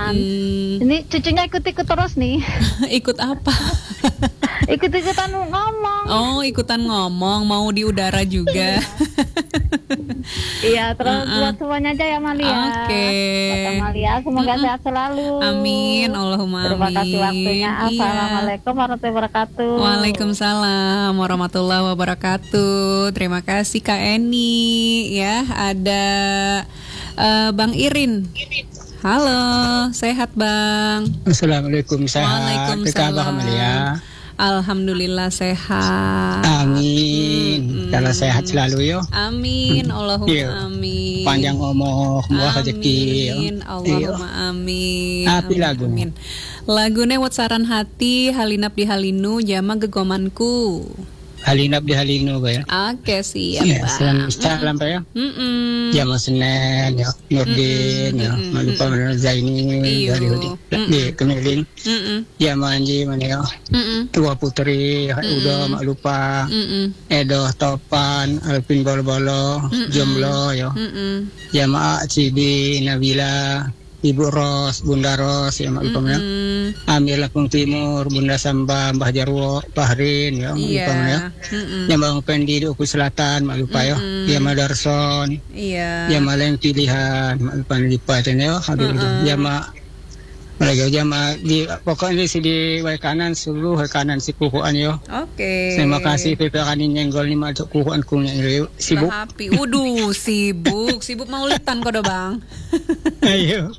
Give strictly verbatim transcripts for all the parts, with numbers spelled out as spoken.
Ini cucunya ikut-ikut terus nih. Ikut apa? Ikut-ikutan ngomong. Oh, ikutan ngomong, mau di udara juga. Iya, terus Uh-uh. buat semuanya aja ya Malia. Oke. Buat Malia, semoga Mm-mm. sehat selalu. Amin, Allahumma amin. Terima kasih waktunya. Iya. Assalamualaikum warahmatullahi wabarakatuh. Waalaikumsalam warahmatullahi wabarakatuh. Terima kasih Kak Eni. Ya, ada eh, Bang Irin. Halo, sehat Bang? Assalamualaikum, sehat. Waalaikumsalam. Apa kabar Malia? Alhamdulillah sehat. Amin. Mm-mm. Kalau sehat selalu yo. Amin, Allahumma Iya. amin. Panjang umur, murah rezeki. yo. Amin, Allahumma amin. Api Amin, lagu. amin. Lagune Watsaran Hati, Halinap di Halinu, Jama Gegomanku. Halinap di Halinu ya. Oke, siap, Ya, Bang. salam salam Pak ya. Mm-mm. Jamaah Senen ya, Nurdin ya, Mm-mm. Malupa Mana Zaini Iyo. dari Hudi di Kemiling. Mm-mm. Jamaah Anji mana ya. Mm-mm. Tua Putri, Udo Maklupa, Mm-mm. Edo Topan, Alvin Bolo-Bolo, Mm-mm. Jomblo ya. Mm-mm. Jamaah Cibi, Nabila, Ibu Ros, Bunda Ros, ya Mak Lupam ya. Mm-mm. Amir Lampung Timur, Bunda Samba, Mbah Jarwo, Bahrin, ya Mak Iya. Lupam ya. Mm-mm. Yang Bang Pendi di Uku Selatan, Mak Lupa ya. Mm-mm. Ya Madarson, Iya. ya Maleng Pilihan, Mak Lupa di Paten ya. Aduh, Mm-mm. ya Mak mereka jama di pokoknya di sini way kanan seluruh way kanan si kukuan yo. Oke. Terima kasih P P kanin nyenggol lima untuk kukuan kunya ini sibuk. Happy. Uduh, sibuk. Sibuk maulitan kodo, Bang. Ayo.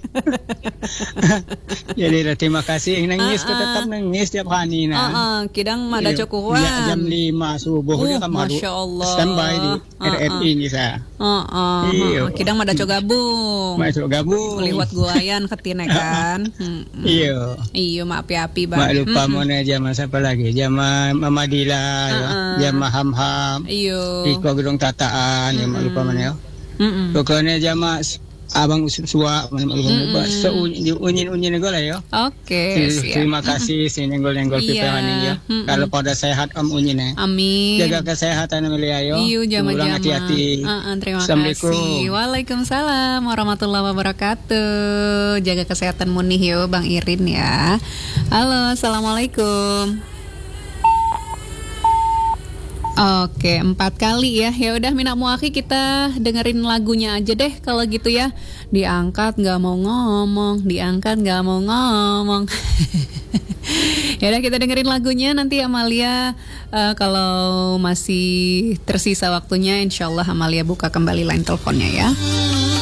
Jadi terima kasih nangis Ah, ah. tetap nangis tiap hari nah. Heeh, kidang mada Iya. cokuan. Ya, jam lima subuh Uh, dia kan madu. Masya Allah. Standby di Ah, R R I ini saya. Heeh. Iya. Kidang mada co gabung. Masuk gabung. Liwat guayan ketine kan. Hmm. Iya. Iyo mak api-api, Bang. Mak lupa Mm-mm. mau nih jama siapa lagi? Jama Mama Dila, ya. Ah, ah. Jama Ham Ham. Iyo. Iko Gedung Tataan, ya mak lupa mana ya. Mm-mm. Pokoknya jama abang usua, mana mak lupa Mm-mm. lupa. Seunyin-unyin nego lah ya. Oke, Ter- siap. Terima kasih si nenggol-nenggol Iya. piperan ini ya. Mm-mm. Kalau pada sehat om unyin ya. Amin. Jaga kesehatan Amelia yo. Iyo jama-jama. Pulang hati-hati. Uh-uh, terima Assalamualaikum. kasih. Waalaikumsalam warahmatullahi wabarakatuh. Jaga kesehatan munih yo Bang Irin ya. Halo, assalamualaikum. Oke, empat kali ya. Ya udah Mina Muaki, kita dengerin lagunya aja deh kalau gitu ya. Diangkat nggak mau ngomong, diangkat nggak mau ngomong. Ya udah kita dengerin lagunya, nanti Amalia eh, kalau masih tersisa waktunya, insya Allah Amalia buka kembali line teleponnya ya.